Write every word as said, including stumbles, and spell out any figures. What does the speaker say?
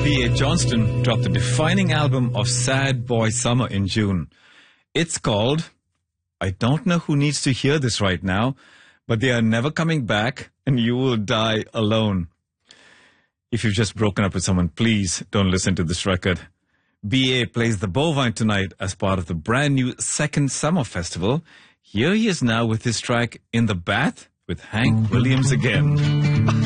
B A Johnston dropped the defining album of Sad Boy Summer in June. It's called I Don't Know Who Needs to Hear This Right Now, but They Are Never Coming Back and You Will Die Alone. If you've just broken up with someone, please don't listen to this record. B A plays the Bovine tonight as part of the brand new Second Summer Festival. Here he is now with his track In the Bath with Hank Williams again.